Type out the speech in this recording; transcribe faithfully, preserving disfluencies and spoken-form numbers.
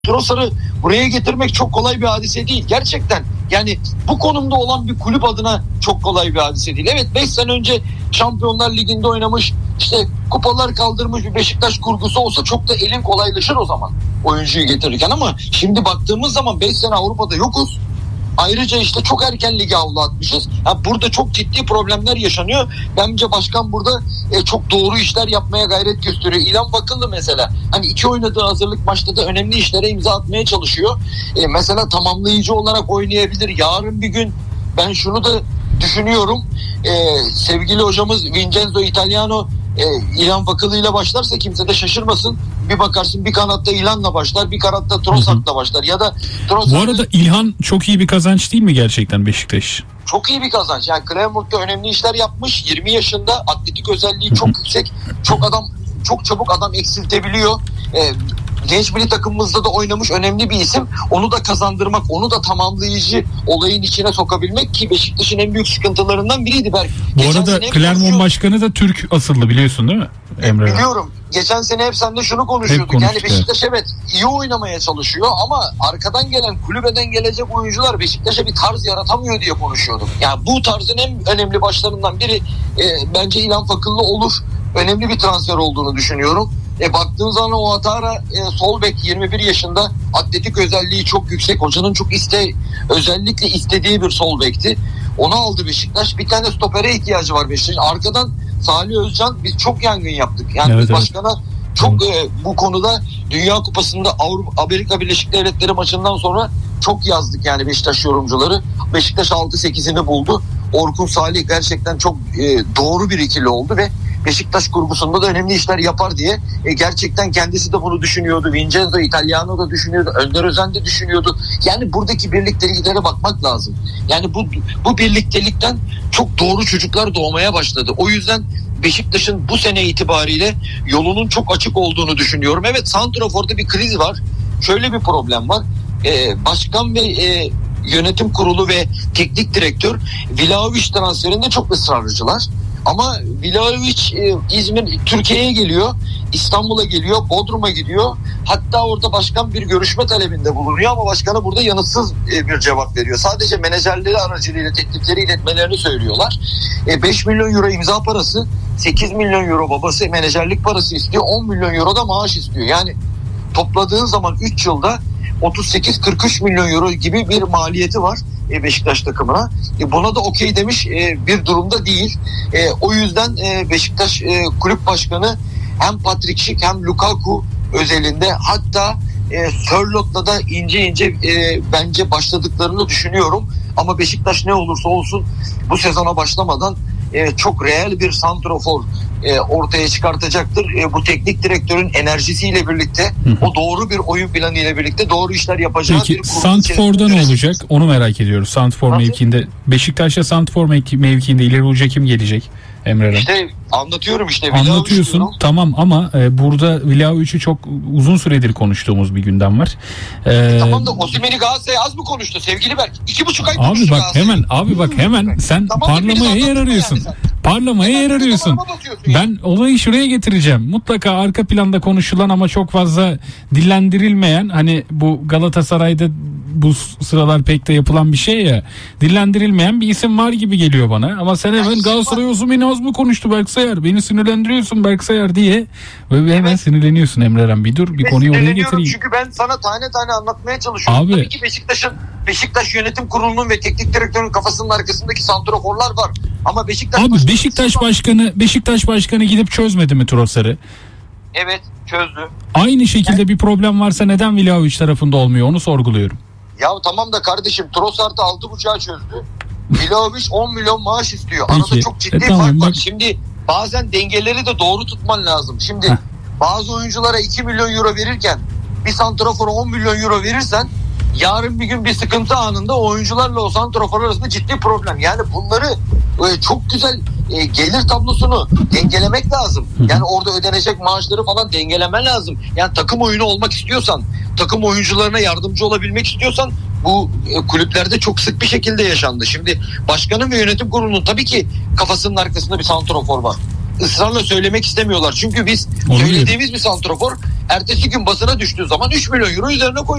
Trossard'ı buraya getirmek çok kolay bir hadise değil. Gerçekten yani bu konumda olan bir kulüp adına çok kolay bir hadise değil. Evet, beş sene önce Şampiyonlar Ligi'nde oynamış, işte kupalar kaldırmış bir Beşiktaş kurgusu olsa çok da elin kolaylaşır o zaman oyuncuyu getirirken, ama şimdi baktığımız zaman beş sene Avrupa'da yokuz. Ayrıca işte çok erken lige avlu atmışız. Yani burada çok ciddi problemler yaşanıyor. Bence başkan burada e, çok doğru işler yapmaya gayret gösteriyor. İlhan Bakıllı mesela, hani iki oynadığı hazırlık maçta da önemli işlere imza atmaya çalışıyor. E, mesela tamamlayıcı olarak oynayabilir. Yarın bir gün ben şunu da düşünüyorum. E, sevgili hocamız Vincenzo Italiano e, İlhan Bakıllı ile başlarsa kimse de şaşırmasın. Bir bakarsın bir kanatta İlhan'la başlar, bir kanatta Trossard'la başlar. Ya da Trossard... Bu arada İlhan çok iyi bir kazanç değil mi gerçekten Beşiktaş? Çok iyi bir kazanç. Yani Clermont'ta önemli işler yapmış. yirmi yaşında, atletik özelliği çok yüksek. Çok adam, çok çabuk adam eksiltebiliyor. Ee, genç milli takımımızda da oynamış önemli bir isim. Onu da kazandırmak, onu da tamamlayıcı olayın içine sokabilmek ki Beşiktaş'ın en büyük sıkıntılarından biriydi belki. Bu Geçen arada Clermont başkanı da Türk asıllı, biliyorsun değil mi Emre? Biliyorum. Geçen sene hep seninle şunu konuşuyorduk. Yani Beşiktaş evet iyi oynamaya çalışıyor ama arkadan gelen, kulübeden gelecek oyuncular Beşiktaş'a bir tarz yaratamıyor diye konuşuyorduk. Yani bu tarzın en önemli başlarından biri e, bence İlhan Bakıllı olur. Önemli bir transfer olduğunu düşünüyorum. E baktığın zaman o Atara e, sol bek, yirmi bir yaşında, atletik özelliği çok yüksek. Hocanın çok iste özellikle istediği bir sol bekti. Onu aldı Beşiktaş. Bir tane stopere ihtiyacı var Beşiktaş'ın. Arkadan Salih Özcan, biz çok yangın yaptık. Yani evet, biz başkana evet. çok e, bu konuda Dünya Kupası'nda Avrupa, Amerika Birleşik Devletleri maçından sonra çok yazdık yani Beşiktaş yorumcuları. Beşiktaş altı sekizini buldu. Orkun Salih gerçekten çok e, doğru bir ikili oldu ve Beşiktaş kurgusunda da önemli işler yapar diye e, gerçekten kendisi de bunu düşünüyordu. Vincenzo Italiano da düşünüyordu. Önder Özen de düşünüyordu. Yani buradaki birlikteliklere bakmak lazım. Yani bu bu birliktelikten çok doğru çocuklar doğmaya başladı. O yüzden Beşiktaş'ın bu sene itibariyle yolunun çok açık olduğunu düşünüyorum. Evet, santraforda bir kriz var. Şöyle bir problem var. Ee, başkan ve e, yönetim kurulu ve teknik direktör Vlahovic transferinde çok ısrarcılar. Ama Vlahovic e, İzmir, Türkiye'ye geliyor, İstanbul'a geliyor, Bodrum'a gidiyor. Hatta orada başkan bir görüşme talebinde bulunuyor ama başkana burada yanıtsız e, bir cevap veriyor. Sadece menajerleri aracılığıyla teklifleri iletmelerini söylüyorlar. E, beş milyon euro imza parası, sekiz milyon euro babası menajerlik parası istiyor, on milyon euro da maaş istiyor. Yani topladığın zaman üç yılda otuz sekiz kırk üç milyon euro gibi bir maliyeti var Beşiktaş takımına. Buna da okey demiş bir durumda değil. O yüzden Beşiktaş kulüp başkanı hem Patrick Schick hem Lukaku özelinde, hatta Sörlot'la da ince ince bence başladıklarını düşünüyorum. Ama Beşiktaş ne olursa olsun bu sezona başlamadan çok reel bir santrafor ortaya çıkartacaktır. Bu teknik direktörün enerjisiyle birlikte, o doğru bir oyun planı ile birlikte doğru işler yapacağı. Peki, bir santrfor'da ne olacak? Onu merak ediyoruz. Santrfor mevkiinde, Beşiktaş'ta santrfor mevkiinde ileri uca kim gelecek Emre? İşte anlatıyorum işte. Anlatıyorsun tamam ama e, burada Vlahovic'i çok uzun süredir konuştuğumuz bir gündem var. E, e, tamam da Osimhen'i Galatasaray az mı konuştu sevgili Berk? İki buçuk ay konuştu. Abi bak hemen, abi bak hemen sen tamam, parlamaya yer arıyorsun. Yani parlamaya yer arıyorsun. Ben olayı şuraya getireceğim. Mutlaka arka planda konuşulan ama çok fazla dillendirilmeyen, hani bu Galatasaray'da bu sıralar pek de yapılan bir şey ya, dillendirilmeyen bir isim var gibi geliyor bana. Ama sen hemen yani Galatasaray Osimhen'i az mı konuştu Berk Sayar? Beni sinirlendiriyorsun Berk Sayar diye. Ve evet, hemen sinirleniyorsun Emre'ren. Bir dur, bir konuyu oraya getireyim. Çünkü ben sana tane tane anlatmaya çalışıyorum. Abi, tabii ki Beşiktaş'ın, Beşiktaş yönetim kurulunun ve teknik direktörün kafasının arkasındaki santraforlar var. Ama Beşiktaş Abi Beşiktaş başkanı Beşiktaş başkanı gidip çözmedi mi Trossard'ı? Evet, çözdü. Aynı şekilde yani, bir problem varsa neden Vlahovic tarafında olmuyor, onu sorguluyorum. Ya tamam da kardeşim, Trossard'ı altı buçuğa çözdü. Vlahovic on milyon maaş istiyor. Peki. Arada çok ciddi e, tamam, fark var. Bak. Şimdi bazen dengeleri de doğru tutman lazım. Şimdi Heh. bazı oyunculara iki milyon euro verirken bir santrafora on milyon euro verirsen yarın bir gün bir sıkıntı anında oyuncularla o santrafor arasında ciddi problem. Yani bunları e, çok güzel e, gelir tablosunu dengelemek lazım. Yani orada ödenecek maaşları falan dengelemen lazım. Yani takım oyunu olmak istiyorsan, takım oyuncularına yardımcı olabilmek istiyorsan bu e, kulüplerde çok sık bir şekilde yaşandı. Şimdi başkanın ve yönetim kurulunun tabii ki kafasının arkasında bir santrafor var. Israrla söylemek istemiyorlar. Çünkü biz Oluyor. söylediğimiz bir santrafor Ertesi gün basına düştüğü zaman üç milyon euro üzerine koyuyor.